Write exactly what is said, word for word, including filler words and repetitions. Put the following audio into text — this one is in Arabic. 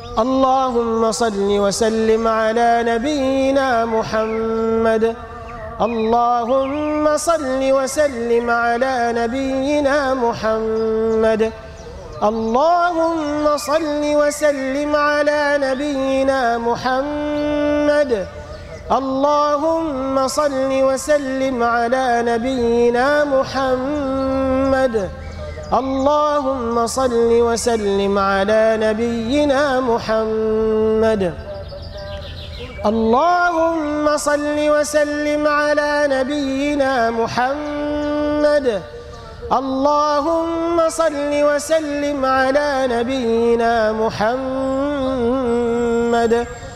اللهم صل وسلم على نبينا محمد. اللهم صل وسلم على نبينا محمد. اللهم صل وسلم على نبينا محمد. اللهم صل وسلم على نبينا محمد. اللهم صل وسلم على نبينا محمد. اللهم صل وسلم على نبينا محمد. اللهم صل وسلم على نبينا محمد.